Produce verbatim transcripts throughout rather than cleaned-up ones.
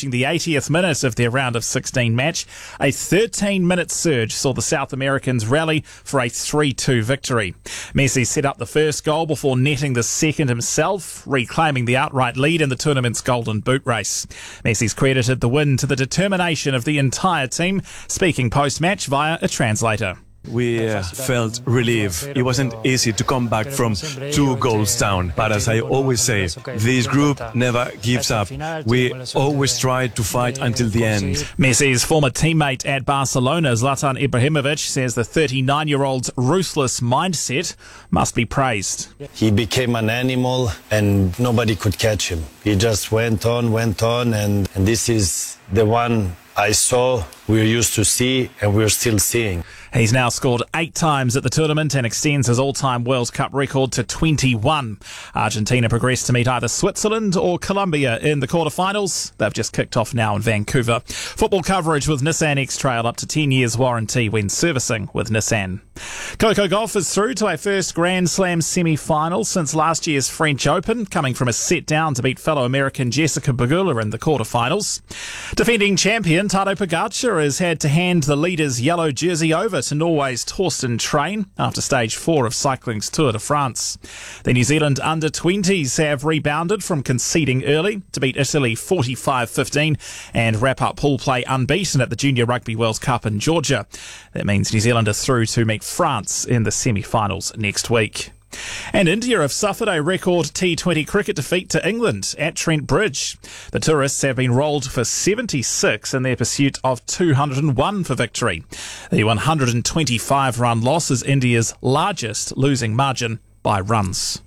approaching the eightieth minute of their round of sixteen match. A thirteen-minute surge saw the South Americans rally for a three two victory. Messi set up the first goal before netting the second himself, reclaiming the outright lead in the tournament's Golden Boot race. Messi's credited the win to the determination of the entire team, speaking post-match via a translator. We uh, felt relief. It wasn't easy to come back from two goals down. But as I always say, this group never gives up. We always try to fight until the end. Messi's former teammate at Barcelona, Zlatan Ibrahimovic, says the thirty-nine-year-old's ruthless mindset must be praised. He became an animal and nobody could catch him. He just went on, went on, and, and this is the one I saw, we're used to see, and we're still seeing. He's now scored eight times at the tournament and extends his all-time World Cup record to twenty-one. Argentina progressed to meet either Switzerland or Colombia in the quarterfinals. They've just kicked off now in Vancouver. Football coverage with Nissan X-Trail, up to ten years warranty when servicing with Nissan. Coco Golf is through to a first Grand Slam semi-final since last year's French Open, coming from a set down to beat fellow American Jessica Pegula in the quarterfinals. Defending champion Tadej Pogacar has had to hand the leader's yellow jersey over to Norway's Torsten Train after stage four of cycling's Tour de France. The New Zealand under twenties have rebounded from conceding early to beat Italy forty-five fifteen and wrap up pool play unbeaten at the Junior Rugby World Cup in Georgia. That means New Zealand are through to meet France in the semi-finals next week. And India have suffered a record T twenty cricket defeat to England at Trent Bridge. The tourists have been rolled for seventy-six in their pursuit of two hundred one for victory. The one hundred twenty-five run loss is India's largest losing margin by runs.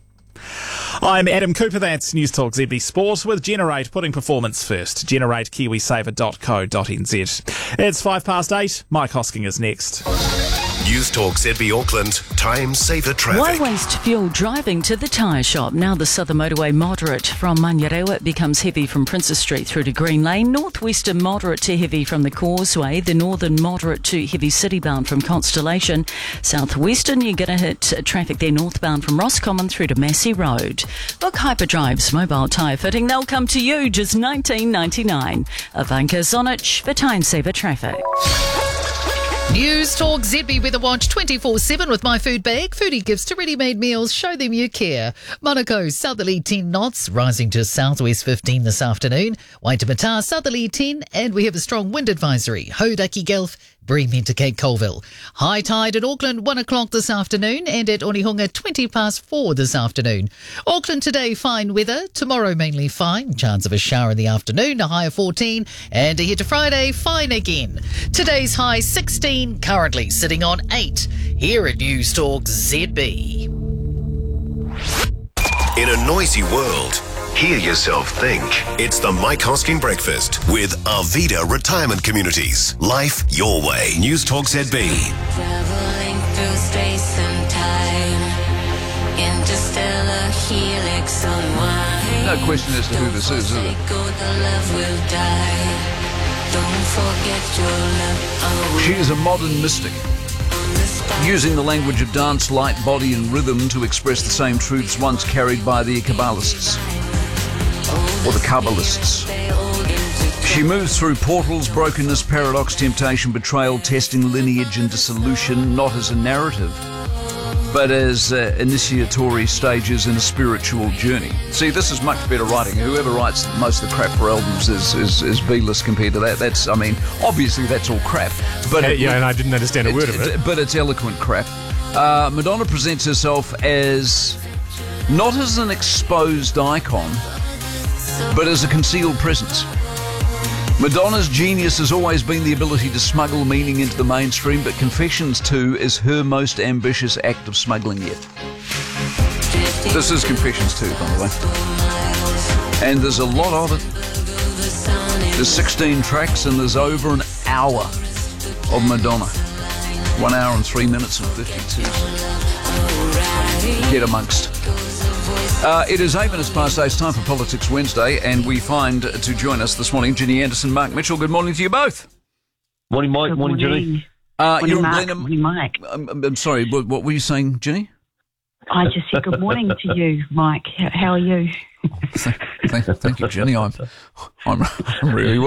I'm Adam Cooper, that's News Talk Z B Sport with Generate putting performance first. Generate Kiwisaver dot co dot n z. It's five past eight. Mike Hosking is next. News Talk Z B Auckland, time saver traffic. Why waste fuel driving to the tyre shop? Now the southern motorway moderate from Manurewa becomes heavy from Princess Street through to Green Lane. Northwestern moderate to heavy from the Causeway. The northern moderate to heavy citybound from Constellation. Southwestern, you're going to hit traffic there northbound from Roscommon through to Massey Road. Look, Hyperdrive's mobile tyre fitting. They'll come to you just nineteen ninety-nine. Ivanka Zonich for time saver traffic. News Talk Z B Weather Watch twenty-four seven with My Food Bag. Foodie gives to ready-made meals. Show them you care. Monaco, southerly ten knots, rising to southwest fifteen this afternoon. Waitemata, southerly ten, and we have a strong wind advisory. Hauraki Gulf, Bremen to Cape Colville. High tide at Auckland, one o'clock this afternoon, and at Onehunga, twenty past four this afternoon. Auckland today, fine weather. Tomorrow, mainly fine. Chance of a shower in the afternoon, a high of fourteen. And ahead to Friday, fine again. Today's high, sixteen, currently sitting on eight. Here at News Talk Z B. In a noisy world, hear yourself think. It's the Mike Hosking Breakfast with Arvida Retirement Communities. Life your way. News Talk Z B. Traveling through space and time, interstellar helix unwind. No question as to who this is, is it? She is a modern mystic, using the language of dance, light, body and rhythm to express the same truths once carried by the Kabbalists, or the Kabbalists. She moves through portals, brokenness, paradox, temptation, betrayal, testing, lineage and dissolution, not as a narrative, but as uh, initiatory stages in a spiritual journey. See, this is much better writing. Whoever writes most of the crap for albums is, is, is B-list compared to that. That's, I mean, obviously that's all crap. But yeah, it, yeah, and I didn't understand a word it, of it. But it's eloquent crap. Uh, Madonna presents herself as, not as an exposed icon, but as a concealed presence. Madonna's genius has always been the ability to smuggle meaning into the mainstream, but Confessions two is her most ambitious act of smuggling yet. This is Confessions two, by the way. And there's a lot of it. There's sixteen tracks and there's over an hour of Madonna. One hour and three minutes and fifty-two. Get amongst. Uh, it is eight minutes past eight. It's time for Politics Wednesday, and we find to join us this morning Ginny Anderson, Mark Mitchell. Good morning to you both. Morning, Mike. Good morning, morning, Ginny. Uh, morning, you're Mark. Blenheim. Morning, Mike. I'm, I'm sorry, what, what were you saying, Ginny? I just said good morning to you, Mike. How, how are you? thank, thank, thank you, Ginny. I'm, I'm, I'm really well.